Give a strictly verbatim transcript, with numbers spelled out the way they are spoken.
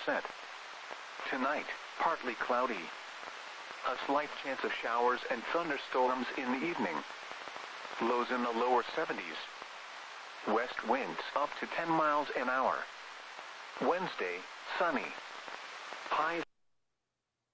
percent. Tonight, partly cloudy. A slight chance of showers and thunderstorms in the evening. Lows in the lower seventies. West winds up to ten miles an hour. Wednesday, sunny. Highs